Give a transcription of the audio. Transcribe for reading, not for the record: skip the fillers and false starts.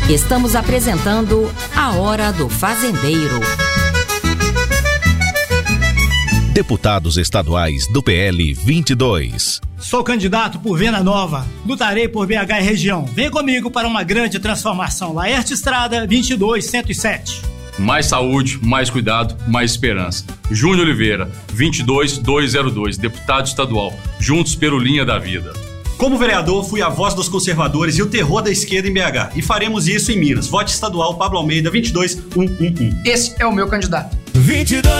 Estamos apresentando A Hora do Fazendeiro. Deputados estaduais do PL 22. Sou candidato por Venda Nova. Lutarei por BH e região. Vem comigo para uma grande transformação. Laerte Estrada, 22107. Mais saúde, mais cuidado, mais esperança. Júnior Oliveira, 22202, deputado estadual. Juntos pelo Linha da Vida. Como vereador, fui a voz dos conservadores e o terror da esquerda em BH. E faremos isso em Minas. Vote estadual Pablo Almeida, 22111. Esse é o meu candidato.